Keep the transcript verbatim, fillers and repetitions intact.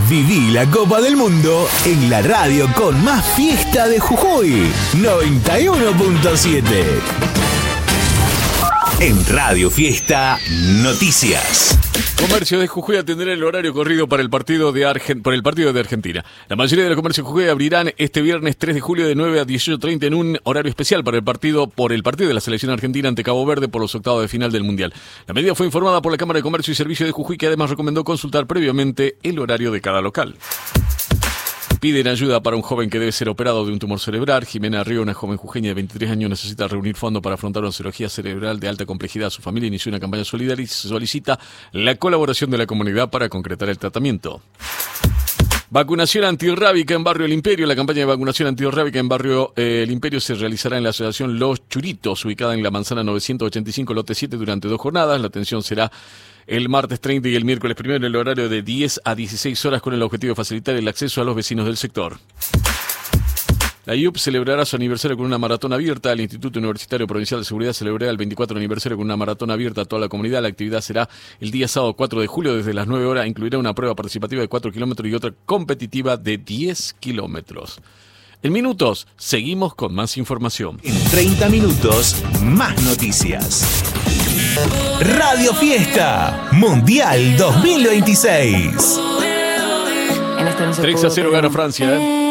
Viví la Copa del Mundo en la radio con más fiesta de Jujuy. noventa y uno punto siete. En Radio Fiesta, noticias. Comercio de Jujuy atenderá el horario corrido para el partido de Argen- por el partido de Argentina. La mayoría de los comercios de Jujuy abrirán este viernes tres de julio de nueve a dieciocho treinta en un horario especial para el partido por el partido de la selección argentina ante Cabo Verde por los octavos de final del Mundial. La medida fue informada por la Cámara de Comercio y Servicio de Jujuy, que además recomendó consultar previamente el horario de cada local. Piden ayuda para un joven que debe ser operado de un tumor cerebral. Jimena Río, una joven jujeña de veintitrés años, necesita reunir fondos para afrontar una cirugía cerebral de alta complejidad. Su familia inició una campaña solidaria y solicita la colaboración de la comunidad para concretar el tratamiento. Vacunación antirrábica en Barrio El Imperio. La campaña de vacunación antirrábica en Barrio eh, El Imperio se realizará en la asociación Los Churitos, ubicada en la manzana novecientos ochenta y cinco, lote siete, durante dos jornadas. La atención será el martes treinta y el miércoles primero en el horario de diez a dieciséis horas, con el objetivo de facilitar el acceso a los vecinos del sector. La I U P celebrará su aniversario con una maratón abierta. El Instituto Universitario Provincial de Seguridad celebrará el veinticuatro aniversario con una maratón abierta a toda la comunidad. La actividad será el día sábado cuatro de julio desde las nueve horas. Incluirá una prueba participativa de cuatro kilómetros y otra competitiva de diez kilómetros. En minutos, seguimos con más información. En treinta minutos, más noticias. Radio Fiesta Mundial dos mil veintiséis. tres a cero gana Francia, ¿eh?